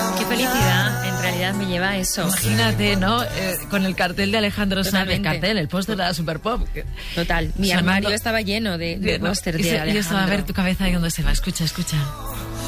Qué felicidad, en realidad me lleva a eso. Imagínate, ¿no? Con el cartel de Alejandro Sanz, el póster de la Super Pop. Total, mi armario estaba lleno de póster de Alejandro. Y estaba a ver tu cabeza ahí donde se va. Escucha.